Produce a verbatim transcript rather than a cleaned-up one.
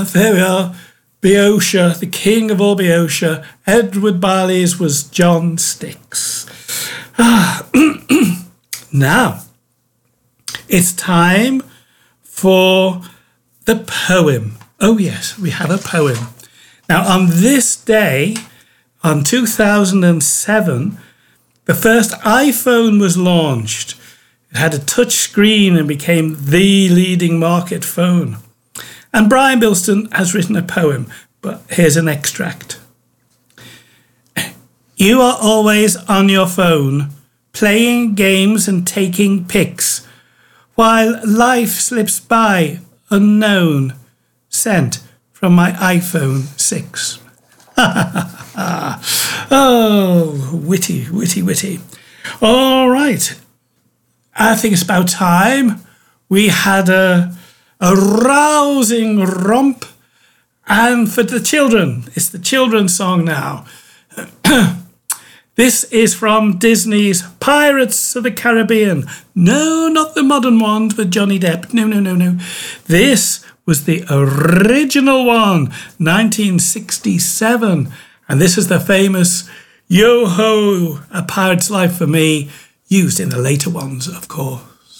There we are. Boeotia, the king of all Boeotia. Edward Barley's was John Styx. Ah. Now, it's time for the poem. Oh yes, we have a poem. Now, on this day, on two thousand seven, the first iPhone was launched. It had a touch screen and became the leading market phone. And Brian Bilston has written a poem, but here's an extract. You are always on your phone, playing games and taking pics, while life slips by unknown, sent from my iPhone six. Oh, witty, witty, witty. All right. I think it's about time we had a, a rousing romp. And for the children, it's the children's song now. This is from Disney's Pirates of the Caribbean. No, not the modern ones with Johnny Depp. No, no, no, no. This was the original one, nineteen sixty-seven. And this is the famous Yo-Ho, A Pirate's Life for Me, used in the later ones, of course.